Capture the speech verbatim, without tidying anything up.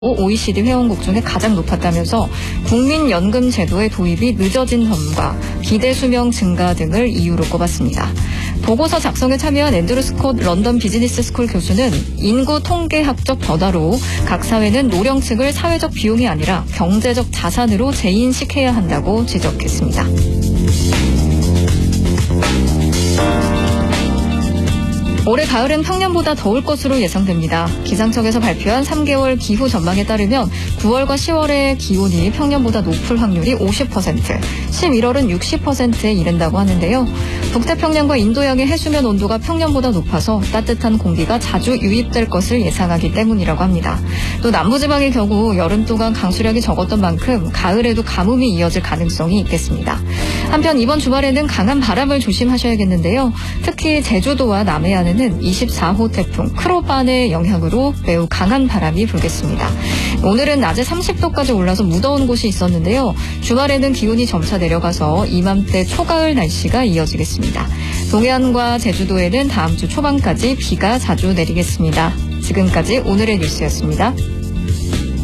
오이시디 회원국 중에 가장 높았다면서 국민연금 제도의 도입이 늦어진 점과 기대 수명 증가 등을 이유로 꼽았습니다. 보고서 작성에 참여한 앤드루 스콧 런던 비즈니스 스쿨 교수는 인구 통계학적 변화로 각 사회는 노령층을 사회적 비용이 아니라 경제적 자산으로 재인식해야 한다고 지적했습니다. 올해 가을은 평년보다 더울 것으로 예상됩니다. 기상청에서 발표한 삼 개월 기후 전망에 따르면 구월과 시월의 기온이 평년보다 높을 확률이 오십 퍼센트, 십일월은 육십 퍼센트에 이른다고 하는데요. 북태평양과 인도양의 해수면 온도가 평년보다 높아서 따뜻한 공기가 자주 유입될 것을 예상하기 때문이라고 합니다. 또 남부지방의 경우 여름 동안 강수량이 적었던 만큼 가을에도 가뭄이 이어질 가능성이 있겠습니다. 한편 이번 주말에는 강한 바람을 조심하셔야겠는데요. 특히 제주도와 남해안은 이십사 호 태풍 크로반의 영향으로 매우 강한 바람이 불겠습니다. 오늘은 낮에 삼십 도까지 올라서 무더운 곳이 있었는데요. 주말에는 기온이 점차 내려가서 이맘때 초가을 날씨가 이어지겠습니다. 동해안과 제주도에는 다음 주 초반까지 비가 자주 내리겠습니다. 지금까지 오늘의 뉴스였습니다.